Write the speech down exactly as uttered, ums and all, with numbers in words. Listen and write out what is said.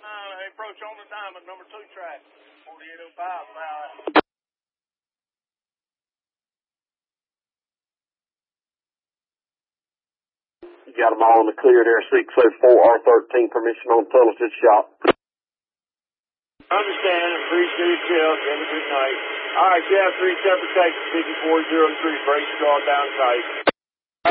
Uh, approach on the diamond, number two track, forty-eight oh five, about. You got them all in the clear there, six oh four R thirteen, permission on tunnel to the shop. Understand, appreciate it, Jeff. Have a good night. All right, Jeff, three separate takes, fifty-four oh three, break star down tight.